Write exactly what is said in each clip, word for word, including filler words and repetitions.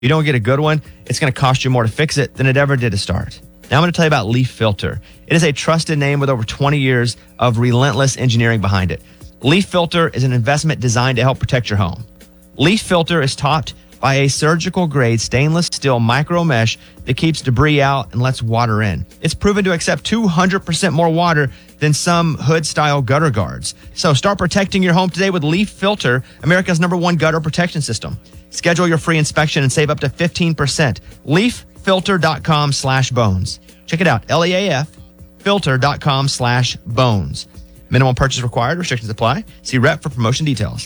you don't get a good one, it's going to cost you more to fix it than it ever did to start. Now I'm going to tell you about Leaf Filter. It is a trusted name with over twenty years of relentless engineering behind it. Leaf Filter is an investment designed to help protect your home. Leaf Filter is topped by a surgical-grade stainless steel micro mesh that keeps debris out and lets water in. It's proven to accept two hundred percent more water than some hood-style gutter guards. So start protecting your home today with Leaf Filter, America's number one gutter protection system. Schedule your free inspection and save up to fifteen percent. leaffilter.com slash bones. Check it out, L E A F filter.com slash bones. Minimum purchase required. Restrictions apply. See rep for promotion details.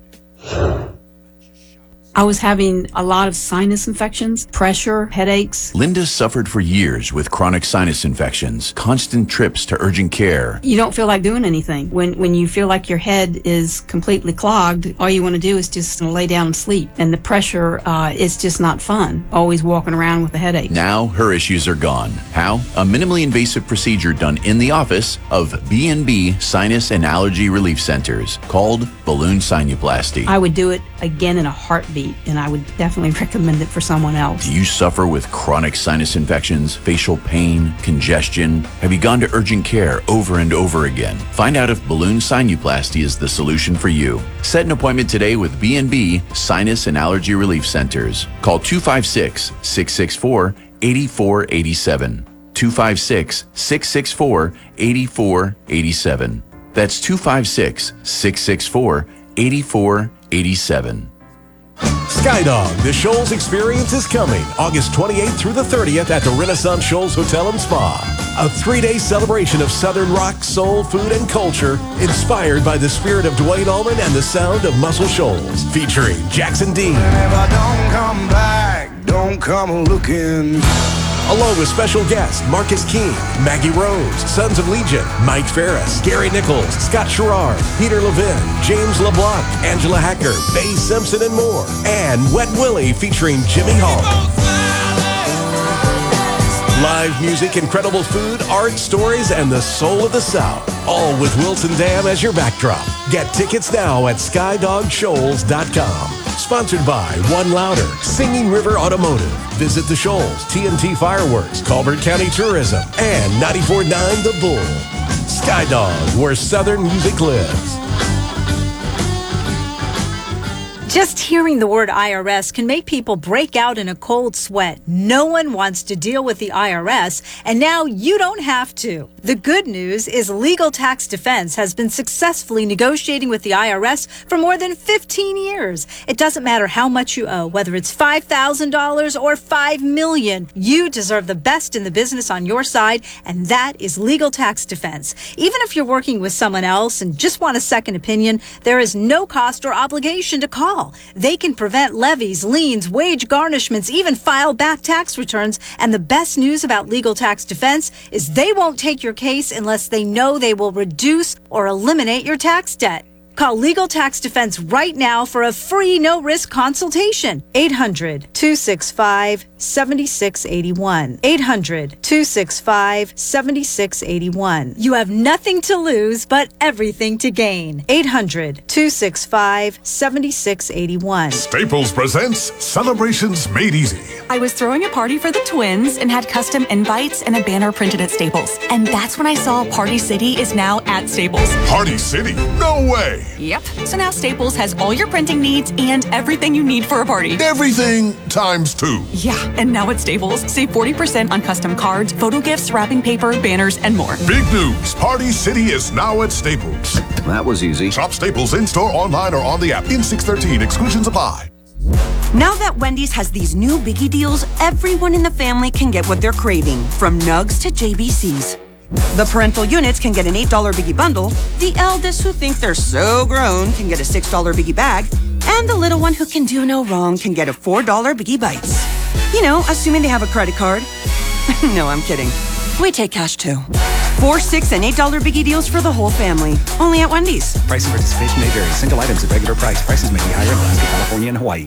I was having a lot of sinus infections, pressure, headaches. Linda suffered for years with chronic sinus infections, constant trips to urgent care. You don't feel like doing anything. When when you feel like your head is completely clogged, all you want to do is just lay down and sleep. And the pressure uh, is just not fun, always walking around with a headache. Now her issues are gone. How? A minimally invasive procedure done in the office of B and B Sinus and Allergy Relief Centers called balloon sinuplasty. I would do it again in a heartbeat. And I would definitely recommend it for someone else. Do you suffer with chronic sinus infections, facial pain, congestion? Have you gone to urgent care over and over again? Find out if balloon sinuplasty is the solution for you. Set an appointment today with B and B Sinus and Allergy Relief Centers. Call two five six, six six four, eight four eight seven. two five six, six six four, eight four eight seven. That's two five six, six six four, eight four eight seven. Skydog, the Shoals Experience is coming August twenty-eighth through the thirtieth at the Renaissance Shoals Hotel and Spa. A three-day celebration of Southern rock, soul, food, and culture inspired by the spirit of Duane Allman and the sound of Muscle Shoals. Featuring Jackson Dean. If I don't come back, don't come looking. Along with special guests Marcus King, Maggie Rose, Sons of Legion, Mike Ferris, Gary Nichols, Scott Sherrard, Peter Levin, James LeBlanc, Angela Hacker, Faye Simpson, and more. And Wet Willie featuring Jimmy Hall. Live music, incredible food, art, stories, and the soul of the South. All with Wilson Dam as your backdrop. Get tickets now at skydog shoals dot com. Sponsored by One Louder, Singing River Automotive, Visit the Shoals, T N T Fireworks, Colbert County Tourism, and ninety-four point nine The Bull. Skydog, where Southern music lives. Just hearing the word I R S can make people break out in a cold sweat. No one wants to deal with the I R S, and now you don't have to. The good news is Legal Tax Defense has been successfully negotiating with the I R S for more than fifteen years. It doesn't matter how much you owe, whether it's five thousand dollars or five million dollars. You deserve the best in the business on your side, and that is Legal Tax Defense. Even if you're working with someone else and just want a second opinion, there is no cost or obligation to call. They can prevent levies, liens, wage garnishments, even file back tax returns. And the best news about Legal Tax Defense is they won't take your case unless they know they will reduce or eliminate your tax debt. Call Legal Tax Defense right now for a free no-risk consultation. eight hundred, two six five, seven six eight one. eight hundred, two six five, seven six eight one. You have nothing to lose, but everything to gain. eight hundred, two six five, seven six eight one. Staples presents Celebrations Made Easy. I was throwing a party for the twins and had custom invites and a banner printed at Staples. And that's when I saw Party City is now at Staples. Party City? No way! Yep. So now Staples has all your printing needs and everything you need for a party. Everything times two. Yeah, and now at Staples, save forty percent on custom cards, photo gifts, wrapping paper, banners, and more. Big news. Party City is now at Staples. That was easy. Shop Staples in-store, online, or on the app. In six thirteen. Exclusions apply. Now that Wendy's has these new biggie deals, everyone in the family can get what they're craving, from nugs to J B Cs. The parental units can get an eight dollar biggie bundle, the eldest who think they're so grown can get a six dollar biggie bag, and the little one who can do no wrong can get a four dollar biggie bites. You know, assuming they have a credit card. No, I'm kidding. We take cash too. Four, six, and eight dollar biggie deals for the whole family. Only at Wendy's. Price and participation may vary. Single items at regular price. Prices may be higher in Alaska, California, and Hawaii.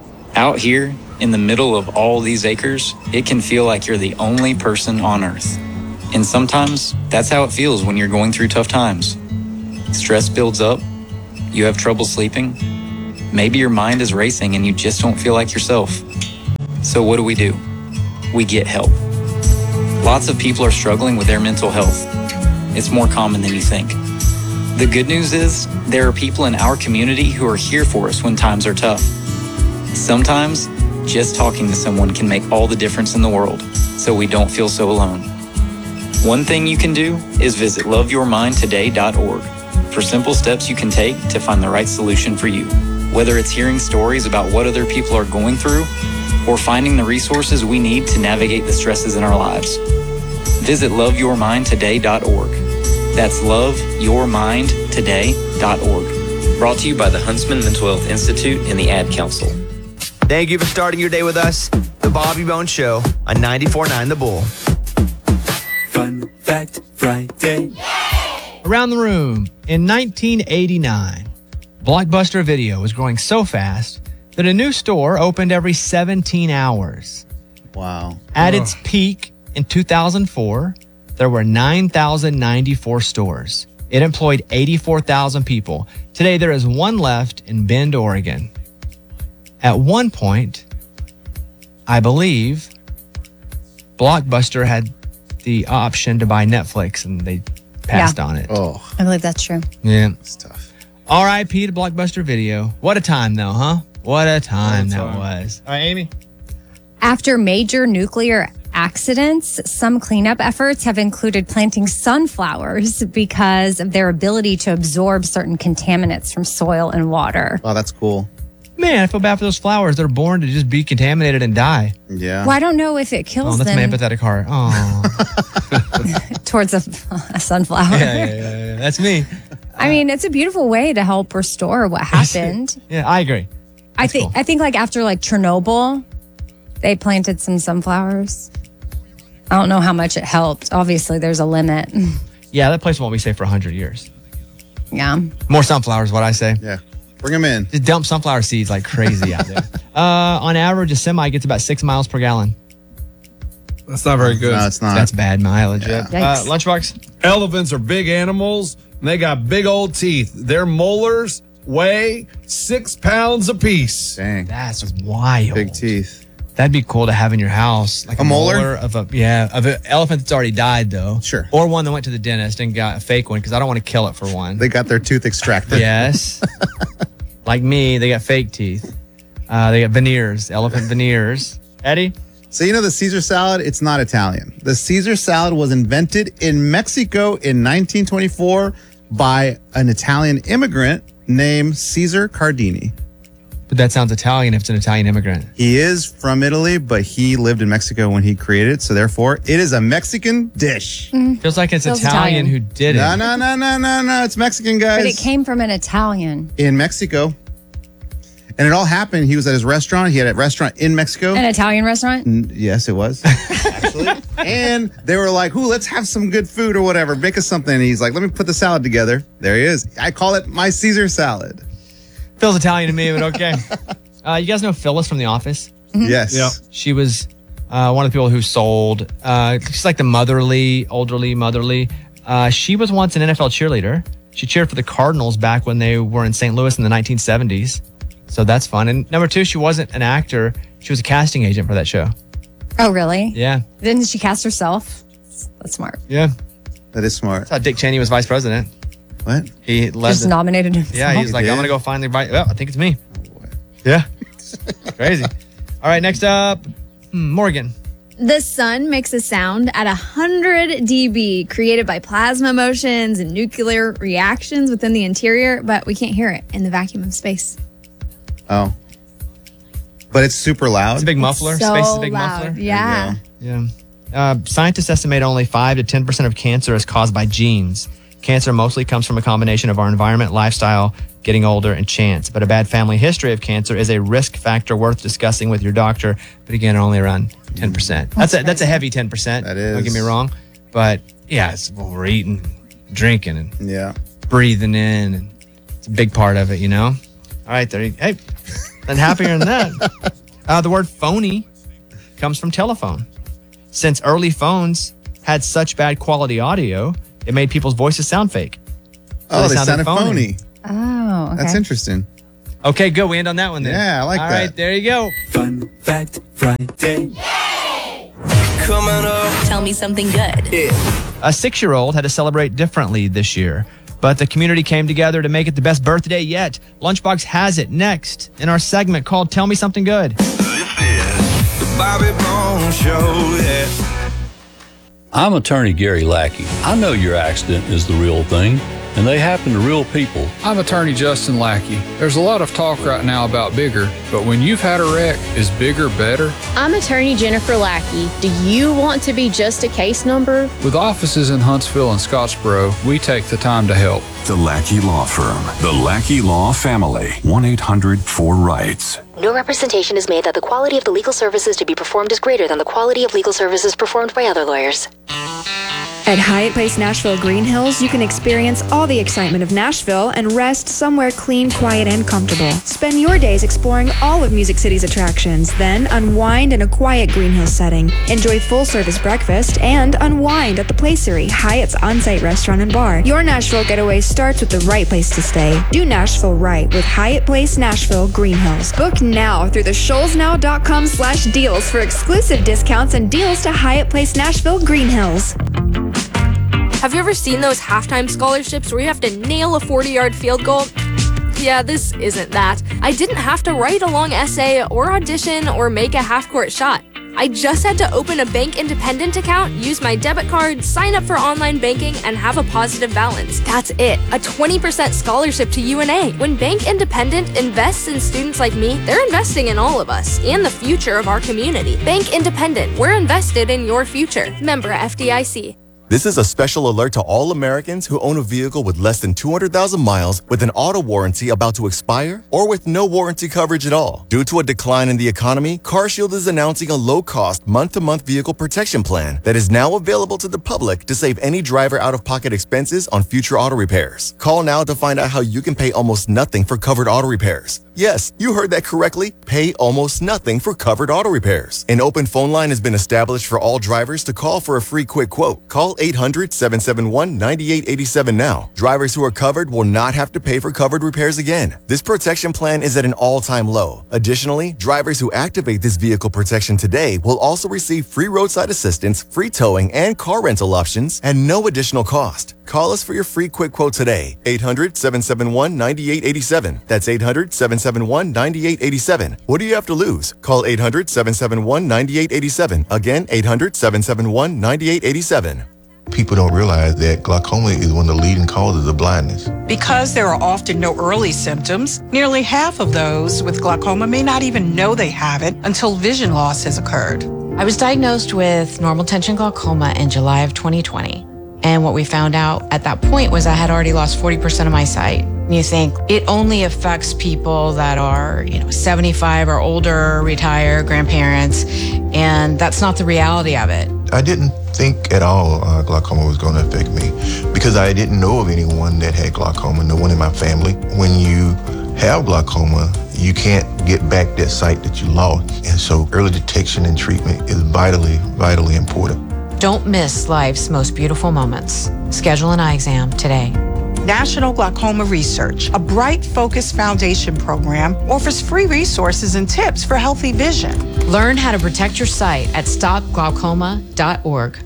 Out here, in the middle of all these acres, it can feel like you're the only person on Earth. And sometimes, that's how it feels when you're going through tough times. Stress builds up. You have trouble sleeping. Maybe your mind is racing and you just don't feel like yourself. So what do we do? We get help. Lots of people are struggling with their mental health. It's more common than you think. The good news is there are people in our community who are here for us when times are tough. Sometimes just talking to someone can make all the difference in the world, so we don't feel so alone. One thing you can do is visit love your mind today dot org for simple steps you can take to find the right solution for you. Whether it's hearing stories about what other people are going through or finding the resources we need to navigate the stresses in our lives. Visit love your mind today dot org. That's love your mind today dot org. Brought to you by the Huntsman Mental Health Institute and the Ad Council. Thank you for starting your day with us. The Bobby Bones Show on ninety-four point nine The Bull. Fun Fact Friday. Around the room, in nineteen eighty-nine, Blockbuster Video was growing so fast that a new store opened every seventeen hours. Wow. At its peak in two thousand four, there were nine thousand ninety-four stores. It employed eighty-four thousand people. Today, there is one left in Bend, Oregon. At one point, I believe, Blockbuster had the option to buy Netflix, and they passed Yeah. on it. Oh, I believe that's true. Yeah. it's tough. R I P to Blockbuster Video. What a time, though, huh? What a time What a that time. was. All right, Amy. After major nuclear accidents, some cleanup efforts have included planting sunflowers because of their ability to absorb certain contaminants from soil and water. Oh, that's cool. Man, I feel bad for those flowers. They're born to just be contaminated and die. Yeah. Well, I don't know if it Oh, kills that's them my empathetic heart. Oh. towards a, a sunflower. yeah, yeah, yeah, yeah. That's me. I mean, it's a beautiful way to help restore what happened. Yeah, I agree. I think I think like after like Chernobyl, they planted some sunflowers. I don't know how much it helped. Obviously, there's a limit. Yeah, that place won't be safe for one hundred years. Yeah. More sunflowers, what I say. Yeah. Bring them in. Just dump sunflower seeds like crazy out there. Uh, on average, a semi gets about six miles per gallon. That's not very good. No, it's not. That's bad mileage. Yeah. Yeah. Uh, lunchbox. Elephants are big animals, and they got big old teeth. Their molars weigh six pounds apiece. Dang. That's wild. Big teeth. That'd be cool to have in your house, like A molar? of a yeah of an elephant that's already died though. Sure. Or one that went to the dentist and got a fake one because I don't want to kill it for one. They got their tooth extracted. Yes. Like me, they got fake teeth. Uh, they got veneers, elephant veneers. Eddie? So you know the Caesar salad? It's not Italian. The Caesar salad was invented in Mexico in nineteen twenty-four by an Italian immigrant named Caesar Cardini. But that sounds Italian if it's an Italian immigrant. He is from Italy, but he lived in Mexico when he created it. So therefore, it is a Mexican dish. Feels like it's Feels Italian, Italian. who did it. No, no, no, no, no, no. It's Mexican, guys. But it came from an Italian. in Mexico. And it all happened. He was at his restaurant. He had a restaurant in Mexico. An Italian restaurant? N- Yes, it was. Actually. And they were like, ooh, let's have some good food or whatever. Make us something. And he's like, let me put the salad together. There he is. I call it my Caesar salad. Feels Italian to me, but okay. uh, you guys know Phyllis from The Office? Yes. Yeah. She was uh, one of the people who sold, uh, she's like the motherly, elderly, motherly. Uh, she was once an N F L cheerleader. She cheered for the Cardinals back when they were in Saint Louis in the nineteen seventies. So that's fun. And number two, she wasn't an actor. She was a casting agent for that show. Oh, really? Yeah. Didn't she cast herself? That's smart. Yeah. That is smart. That's how Dick Cheney was vice president. What? He led Just the- nominated himself. Yeah, he's He like, did? I'm going to go find the vice. Well, I think it's me. Yeah. Crazy. All right, next up, hmm, Morgan. The sun makes a sound at one hundred decibels created by plasma motions and nuclear reactions within the interior, but we can't hear it in the vacuum of space. Oh. But it's super loud. It's a big muffler. So Space is a big loud. muffler. Yeah. Yeah. Uh, scientists estimate only five to ten percent of cancer is caused by genes. Cancer mostly comes from a combination of our environment, lifestyle, getting older, and chance. But a bad family history of cancer is a risk factor worth discussing with your doctor. But again, only around ten percent. That's a, that's a heavy ten percent. That is. Don't get me wrong. But yeah, it's what we're eating, drinking, and Yeah. breathing in. And it's a big part of it, you know? All right, there you go. Hey, and happier than that. Uh, the word phony comes from telephone. Since early phones had such bad quality audio, it made people's voices sound fake. So Oh, they sounded phony. Oh, okay. That's interesting. Okay, good. We end on that one then. Yeah, I like All that. All right, there you go. Fun Fact Friday. Coming up. Tell me something good. A six-year-old had to celebrate differently this year, but the community came together to make it the best birthday yet. Lunchbox has it next in our segment called Tell Me Something Good. The Bobby Bones Show, yeah. I'm attorney Gary Lackey. I know your accident is the real thing, and they happen to real people. I'm attorney Justin Lackey. There's a lot of talk right now about bigger, but when you've had a wreck, is bigger better? I'm attorney Jennifer Lackey. Do you want to be just a case number? With offices in Huntsville and Scottsboro, we take the time to help. The Lackey Law Firm. The Lackey Law Family. one eight hundred four rights. No representation is made that the quality of the legal services to be performed is greater than the quality of legal services performed by other lawyers. At Hyatt Place Nashville Green Hills, you can experience all the excitement of Nashville and rest somewhere clean, quiet, and comfortable. Spend your days exploring all of Music City's attractions, then unwind in a quiet Green Hills setting. Enjoy full-service breakfast and unwind at the Placery, Hyatt's on-site restaurant and bar. Your Nashville getaway starts with the right place to stay. Do Nashville right with Hyatt Place Nashville Green Hills. Book now through the shoals now dot com slash deals for exclusive discounts and deals to Hyatt Place Nashville Green Hills. Have you ever seen those halftime scholarships where you have to nail a forty-yard field goal? Yeah, this isn't that. I didn't have to write a long essay or audition or make a half-court shot. I just had to open a Bank Independent account, use my debit card, sign up for online banking, and have a positive balance. That's it. A twenty percent scholarship to U N A. When Bank Independent invests in students like me, they're investing in all of us and the future of our community. Bank Independent. We're invested in your future. Member F D I C. This is a special alert to all Americans who own a vehicle with less than two hundred thousand miles with an auto warranty about to expire or with no warranty coverage at all. Due to a decline in the economy, CarShield is announcing a low-cost month-to-month vehicle protection plan that is now available to the public to save any driver out-of-pocket expenses on future auto repairs. Call now to find out how you can pay almost nothing for covered auto repairs. Yes, you heard that correctly. Pay almost nothing for covered auto repairs. An open phone line has been established for all drivers to call for a free quick quote. Call eight hundred, seven seven one, nine eight eight seven now. Drivers who are covered will not have to pay for covered repairs again. This protection plan is at an all-time low. Additionally, drivers who activate this vehicle protection today will also receive free roadside assistance, free towing, and car rental options at no additional cost. Call us for your free quick quote today. eight hundred, seven seven one, nine eight eight seven. That's eight hundred, seven seven one, nine eight eight seven. What do you have to lose? Call eight hundred, seven seven one, nine eight eight seven. Again, eight hundred, seven seven one, nine eight eight seven. People don't realize that glaucoma is one of the leading causes of blindness. Because there are often no early symptoms, nearly half of those with glaucoma may not even know they have it until vision loss has occurred. I was diagnosed with normal tension glaucoma in July of twenty twenty. And what we found out at that point was I had already lost forty percent of my sight. You think it only affects people that are, you know, seventy-five or older, retired, grandparents, and that's not the reality of it. I didn't think at all uh, glaucoma was going to affect me because I didn't know of anyone that had glaucoma, no one in my family. When you have glaucoma, you can't get back that sight that you lost. And so early detection and treatment is vitally, vitally important. Don't miss life's most beautiful moments. Schedule an eye exam today. National Glaucoma Research, a Bright Focus Foundation program, offers free resources and tips for healthy vision. Learn how to protect your sight at stop glaucoma dot org.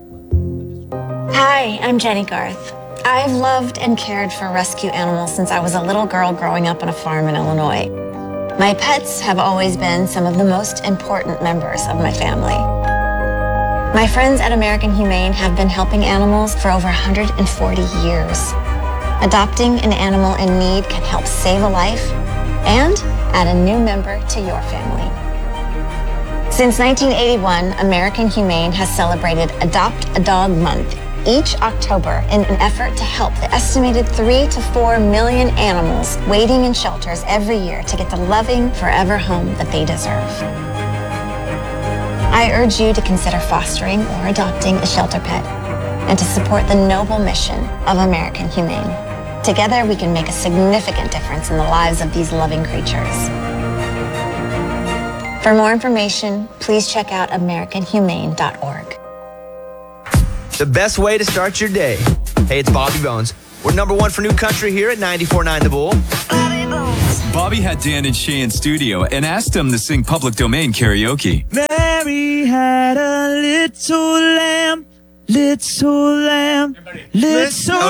Hi, I'm Jenny Garth. I've loved and cared for rescue animals since I was a little girl growing up on a farm in Illinois. My pets have always been some of the most important members of my family. My friends at American Humane have been helping animals for over one hundred forty years. Adopting an animal in need can help save a life and add a new member to your family. Since nineteen eighty-one, American Humane has celebrated Adopt a Dog Month each October in an effort to help the estimated three to four million animals waiting in shelters every year to get the loving, forever home that they deserve. I urge you to consider fostering or adopting a shelter pet and to support the noble mission of American Humane. Together, we can make a significant difference in the lives of these loving creatures. For more information, please check out american humane dot org. The best way to start your day. Hey, it's Bobby Bones. We're number one for new country here at ninety-four point nine The Bull. Bobby Bones. Bobby had Dan and Shay in studio and asked them to sing Public Domain karaoke. Mary had a little lamb, little lamb, little